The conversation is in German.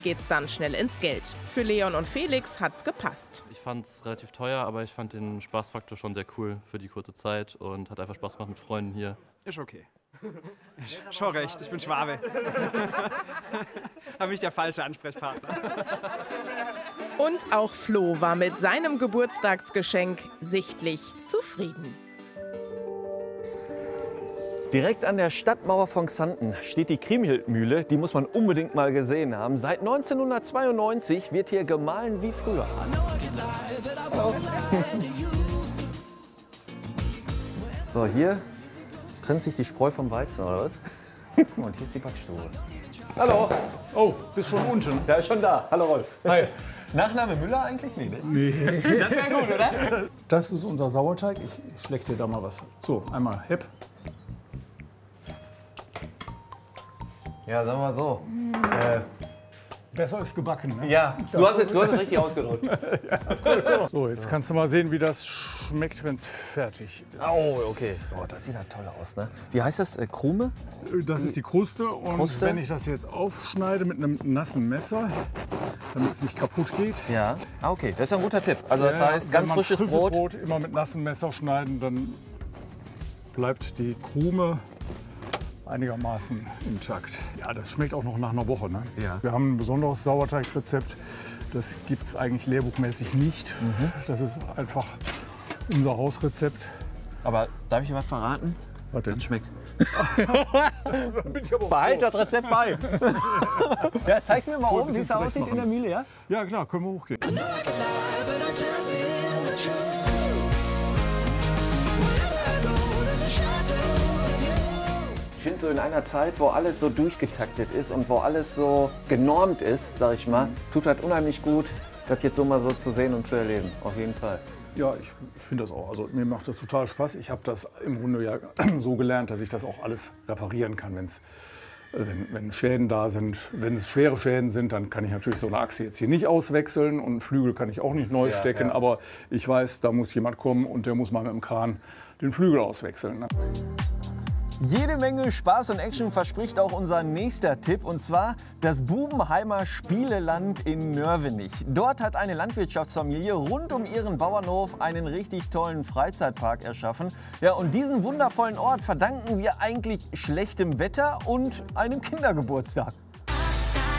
geht's dann schnell ins Geld. Für Leon und Felix hat's gepasst. Ich fand es relativ teuer, aber ich fand den Spaßfaktor schon sehr cool für die kurze Zeit und hat einfach Spaß gemacht mit Freunden hier. Ist okay. Schon recht, ich bin Schwabe. Aber nicht der falsche Ansprechpartner. Und auch Flo war mit seinem Geburtstagsgeschenk sichtlich zufrieden. Direkt an der Stadtmauer von Xanten steht die Kriemhildmühle. Die muss man unbedingt mal gesehen haben. Seit 1992 wird hier gemahlen wie früher. Hallo. So, hier trennt sich die Spreu vom Weizen, oder was? Und hier ist die Backstube. Hallo. Oh, bist schon unten. Der ist schon da. Hallo Rolf. Hi. Nachname Müller eigentlich? Nee, ne? Nee. Das wäre gut, oder? Das ist unser Sauerteig. Ich schleck dir da mal was. So, einmal Hepp. Ja, sagen wir mal so. Besser ist gebacken, ne? Ja, du hast es richtig ausgedrückt. Ja, cool. So, jetzt kannst du mal sehen, wie das schmeckt, wenn es fertig ist. Oh, okay. Oh, das sieht ja toll aus, ne? Wie heißt das? Krume? Das ist die Kruste. Und Kruste? wenn ich das jetzt aufschneide mit einem nassen Messer, damit es nicht kaputt geht. Ja. Ah, okay. Das ist ein guter Tipp. Also das heißt, wenn ganz man frisches Brot. Brot immer mit nassem Messer schneiden, dann bleibt die Krume einigermaßen intakt. Ja, das schmeckt auch noch nach einer Woche. Ne? Ja. Wir haben ein besonderes Sauerteigrezept. Das gibt es eigentlich lehrbuchmäßig nicht. Das ist einfach unser Hausrezept. Aber darf ich dir was verraten? Was denn? Das schmeckt. Bin ich aber Behalt das Rezept bei. Ja, zeig's mir mal Voll oben, wie es bisschen da aussieht in der Mühle, ja? Ja, klar, können wir hochgehen. Ich finde so in einer Zeit, wo alles so durchgetaktet ist und wo alles so genormt ist, sag ich mal, tut das unheimlich gut, das jetzt so mal so zu sehen und zu erleben. Auf jeden Fall. Ja, ich finde das auch. Also mir macht das total Spaß. Ich habe das im Grunde ja so gelernt, dass ich das auch alles reparieren kann, wenn Schäden da sind. Wenn es schwere Schäden sind, dann kann ich natürlich so eine Achse jetzt hier nicht auswechseln und Flügel kann ich auch nicht neu stecken. ja. Aber ich weiß, da muss jemand kommen und der muss mal mit dem Kran den Flügel auswechseln. Ne? Jede Menge Spaß und Action verspricht auch unser nächster Tipp, und zwar das Bubenheimer Spieleland in Nörvenich. Dort hat eine Landwirtschaftsfamilie rund um ihren Bauernhof einen richtig tollen Freizeitpark erschaffen. Ja, und diesen wundervollen Ort verdanken wir eigentlich schlechtem Wetter und einem Kindergeburtstag.